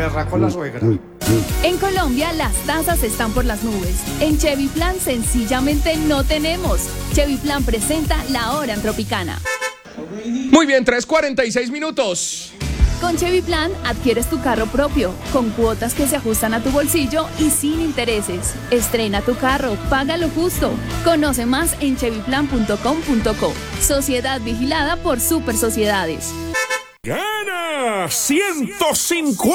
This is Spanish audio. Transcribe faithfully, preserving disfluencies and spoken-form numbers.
berraco la suegra. En Colombia las tasas están por las nubes. En Chevy Plan sencillamente no tenemos. Chevy Plan presenta La Hora en Tropicana. Muy bien, tres cuarenta y seis minutos. Con Chevy Plan adquieres tu carro propio, con cuotas que se ajustan a tu bolsillo y sin intereses. Estrena tu carro, paga lo justo. Conoce más en chevy plan punto com punto co. Sociedad vigilada por Super Sociedades. ¡Gana ciento cincuenta!